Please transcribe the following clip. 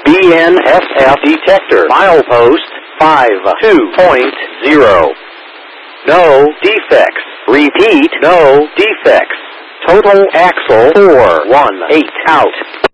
BNSF detector. Milepost 52.0. No defects. Repeat, no defects. Total axle 418 out.